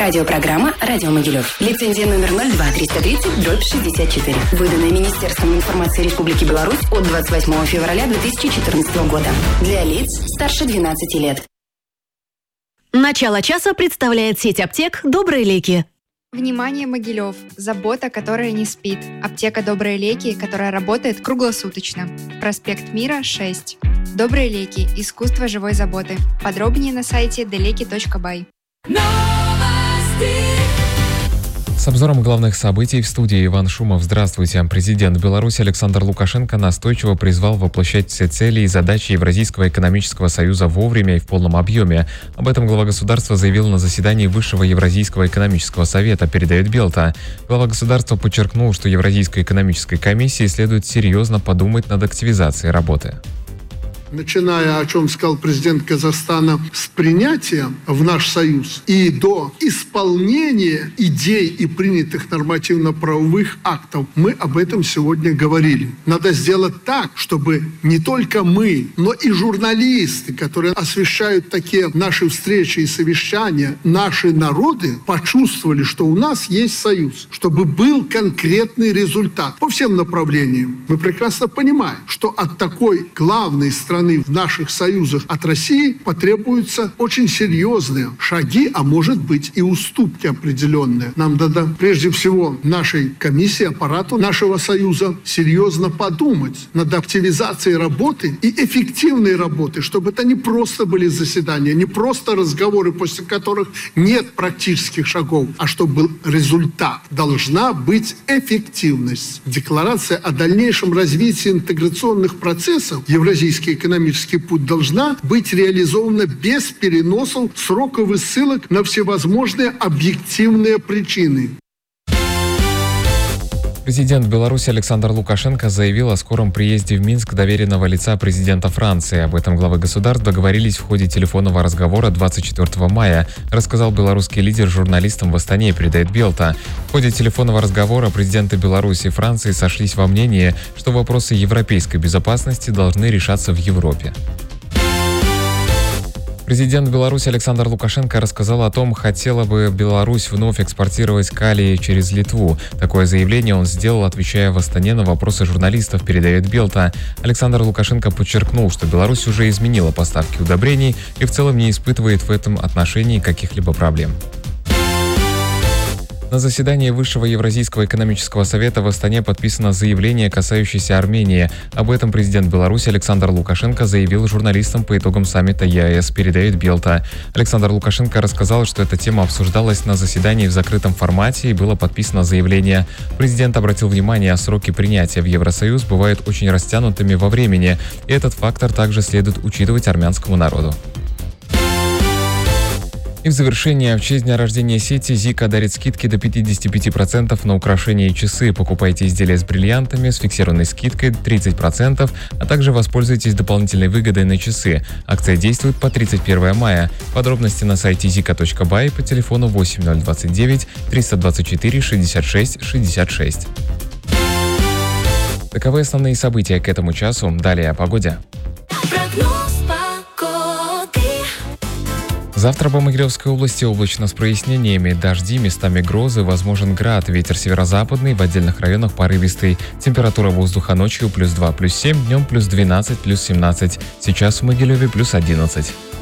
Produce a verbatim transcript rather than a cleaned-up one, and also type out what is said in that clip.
Радиопрограмма «Радио Могилев». Лицензия номер ноль два триста тридцать дробь шестьдесят четыре. Выданная Министерством информации Республики Беларусь от двадцать восьмого февраля две тысячи четырнадцатого года. Для лиц старше двенадцати лет. Начало часа представляет сеть аптек «Добрые леки». Внимание, Могилев! Забота, которая не спит. Аптека «Добрые леки», которая работает круглосуточно. Проспект Мира, шесть. «Добрые леки. Искусство живой заботы». Подробнее на сайте делеки точка бай. С обзором главных событий в студии Иван Шумов. Здравствуйте. Президент Беларуси Александр Лукашенко настойчиво призвал воплощать все цели и задачи Евразийского экономического союза вовремя и в полном объеме. Об этом глава государства заявил на заседании Высшего Евразийского экономического совета, передает Белта. Глава государства подчеркнул, что Евразийской экономической комиссии следует серьезно подумать над активизацией работы. Начиная, о чем сказал президент Казахстана, с принятия в наш союз и до исполнения идей и принятых нормативно-правовых актов, мы об этом сегодня говорили. Надо сделать так, чтобы не только мы, но и журналисты, которые освещают такие наши встречи и совещания, наши народы почувствовали, что у нас есть союз, чтобы был конкретный результат по всем направлениям. Мы прекрасно понимаем, что от такой главной страны в наших союзах от России потребуются очень серьезные шаги, а может быть и уступки определенные. Нам надо прежде всего нашей комиссии, аппарату нашего союза серьезно подумать над активизацией работы и эффективной работы, чтобы это не просто были заседания, не просто разговоры, после которых нет практических шагов, а чтобы был результат. Должна быть эффективность. Декларация о дальнейшем развитии интеграционных процессов Евразийский экономический Экономический путь должна быть реализована без переносов сроков и ссылок на всевозможные объективные причины. Президент Беларуси Александр Лукашенко заявил о скором приезде в Минск доверенного лица президента Франции. Об этом главы государств договорились в ходе телефонного разговора двадцать четвёртого мая, рассказал белорусский лидер журналистам в Астане, передает Белта. В ходе телефонного разговора президенты Беларуси и Франции сошлись во мнении, что вопросы европейской безопасности должны решаться в Европе. Президент Беларуси Александр Лукашенко рассказал о том, хотела бы Беларусь вновь экспортировать калий через Литву. Такое заявление он сделал, отвечая в Астане на вопросы журналистов, передает Белта. Александр Лукашенко подчеркнул, что Беларусь уже изменила поставки удобрений и в целом не испытывает в этом отношении каких-либо проблем. На заседании Высшего Евразийского экономического совета в Астане подписано заявление, касающееся Армении. Об этом президент Беларуси Александр Лукашенко заявил журналистам по итогам саммита ЕАЭС, передает Белта. Александр Лукашенко рассказал, что эта тема обсуждалась на заседании в закрытом формате и было подписано заявление. Президент обратил внимание, сроки принятия в Евросоюз бывают очень растянутыми во времени, и этот фактор также следует учитывать армянскому народу. И в завершение, в честь дня рождения сети Зика дарит скидки до пятидесяти пяти процентов на украшения и часы. Покупайте изделия с бриллиантами с фиксированной скидкой тридцать процентов, а также воспользуйтесь дополнительной выгодой на часы. Акция действует по тридцать первого мая. Подробности на сайте зика точка бай по телефону восемь ноль двадцать девять триста двадцать четыре шестьдесят шесть шестьдесят шесть. Таковы основные события к этому часу. Далее о погоде. Завтра по Могилевской области облачно с прояснениями, дожди, местами грозы, возможен град, ветер северо-западный, в отдельных районах порывистый. Температура воздуха ночью плюс два, плюс семь, днем плюс двенадцать, плюс семнадцать. Сейчас в Могилеве плюс одиннадцать.